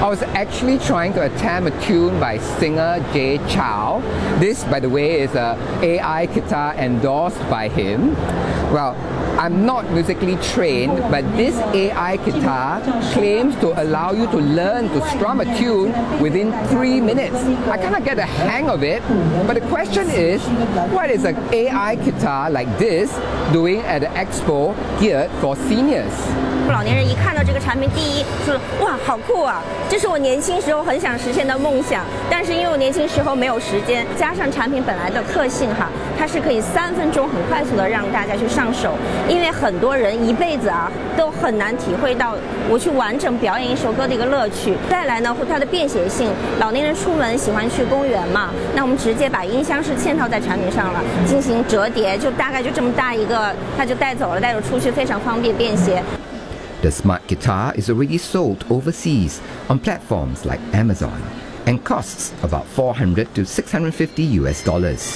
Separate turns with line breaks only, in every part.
I was actually trying to attempt a tune by singer Jay Chou. This, by the way, is a AI guitar endorsed by him. Well, I'm not musically trained, but this AI guitar claims to allow you to learn to strum a tune within 3 minutes. I kind of get the hang of it, but the question is, what is an AI guitar like this doing at the expo geared for seniors?
老年人一看到这个产品，第一说哇，好酷啊！这是我年轻时候很想实现的梦想，但是因为我年轻时候没有时间，加上产品本来的特性哈，它是可以3分钟很快速的让大家去上手。因为很多人一辈子啊都很难体会到我去完整表演一首歌的一个乐趣。再来呢，它的便携性，老年人出门喜欢去公园嘛，那我们直接把音箱是嵌套在产品上了，进行折叠，就大概就这么大一个，它就带走了，带走出去非常方便便携。
The smart guitar is already sold overseas on platforms like Amazon and costs about $400 to $650.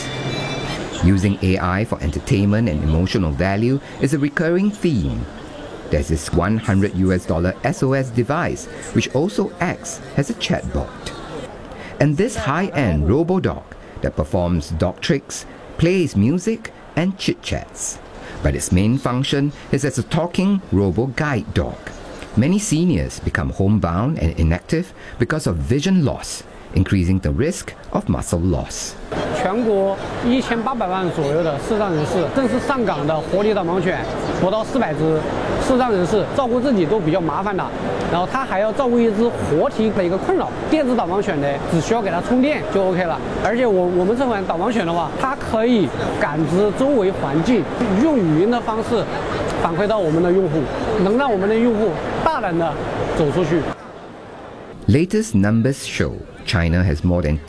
Using AI for entertainment and emotional value is a recurring theme. There's this $100 SOS device which also acts as a chatbot. And this high-end robo-dog that performs dog tricks, plays music and chit-chats. But its main function is as a talking robo-guide dog. Many seniors become homebound and inactive because of vision loss, increasing the risk of muscle loss.
全国1800万左右的视障人士，正式上岗的活力导盲犬，不到400只。视障人士照顾自己都比较麻烦的，然后他还要照顾一只活体的一个困扰。电子导盲犬呢，只需要给它充电就 OK 了。而且我们这款导盲犬的话，它可以感知周围环境，用语音的方式反馈到我们的用户，能让我们的用户大胆的走出去。
Latest numbers show China has more than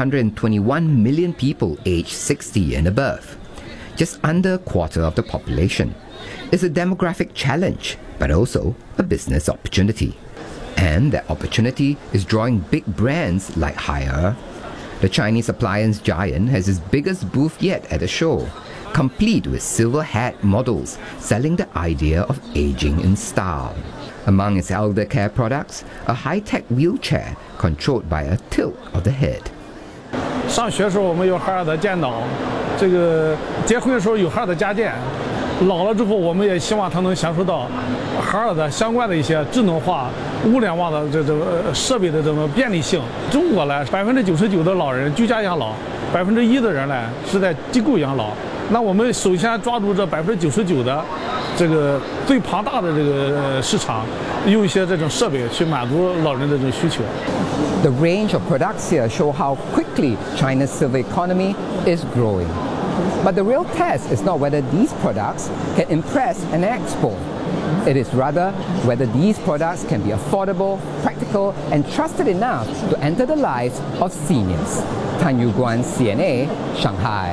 321 million people aged 60 and above, just under a quarter of the population. It's a demographic challenge, but also a business opportunity. And that opportunity is drawing big brands like Haier. The Chinese appliance giant has its biggest booth yet at the show, complete with silver hat models selling the idea of aging in style. Among its elder care products, a high-tech wheelchair controlled by a tilt of the head.
上学的时候我们有海尔的电脑，这个结婚的时候有海尔的家电，老了之后我们也希望他能享受到海尔的相关的一些智能化、物联网的这种设备的这种便利性。中国呢，99%的老人居家养老，1%的人呢是在机构养老。那我们首先抓住这99%的这个最庞大的这个市场，用一些这种设备去满足老人的这种需求。
The range of products here show how quickly China's silver economy is growing. But the real test is not whether these products can impress an expo. It is rather whether these products can be affordable, practical, and trusted enough to enter the lives of seniors. Tan Yuguan, CNA, Shanghai.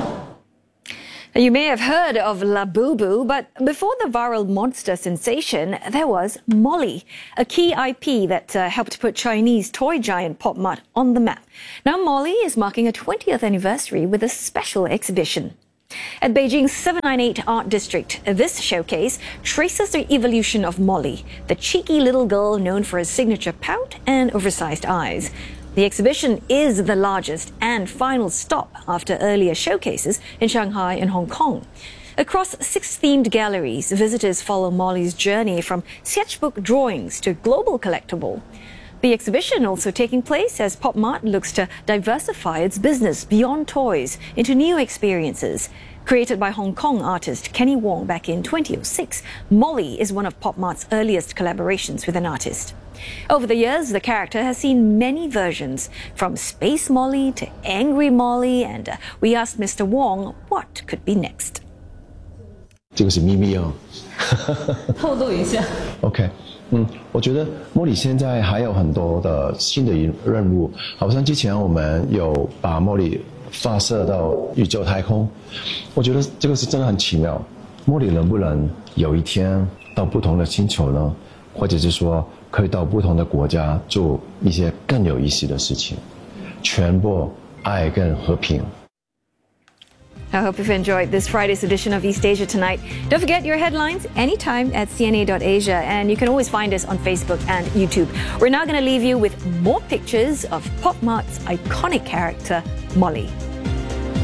You may have heard of Labubu, but before the viral monster sensation, there was Molly, a key IP that helped put Chinese toy giant Pop Mart on the map. Now Molly is marking a 20th anniversary with a special exhibition. At Beijing's 798 Art District, this showcase traces the evolution of Molly, the cheeky little girl known for her signature pout and oversized eyes. The exhibition is the largest and final stop after earlier showcases in Shanghai and Hong Kong. Across 6 themed galleries, visitors follow Molly's journey from sketchbook drawings to global collectible. The exhibition also taking place as Pop Mart looks to diversify its business beyond toys into new experiences. Created by Hong Kong artist Kenny Wong back in 2006, Molly is one of Pop Mart's earliest collaborations with an artist. Over the years, the character has seen many versions, from Space Molly to Angry Molly, and we asked Mr. Wong what could be next.
这个是秘密哦，
透露一下。
OK，我觉得莫里现在还有很多的新的任务，好像之前我们有把莫里发射到宇宙太空，我觉得这个是真的很奇妙。莫里能不能有一天到不同的星球呢？或者是说可以到不同的国家做一些更有意思的事情，传播爱跟和平。
I hope you've enjoyed this Friday's edition of East Asia Tonight. Don't forget your headlines anytime at cna.asia, and you can always find us on Facebook and YouTube. We're now going to leave you with more pictures of Pop Mart's iconic character, Molly.